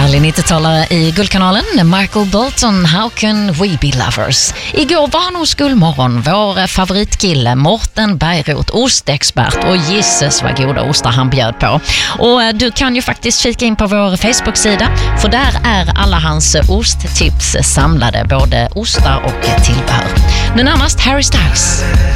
Härlig 90-talare i Guldkanalen, Michael Bolton, How Can We Be Lovers. Igår var han hos Guldmorgon, vår favoritkille Morten Bergroth, ostexpert, och gisses vad goda ostar han bjöd på. Och du kan ju faktiskt kika in på vår Facebook-sida, för där är alla hans osttips samlade, både ostar och tillbehör. Nu närmast Harry Styles.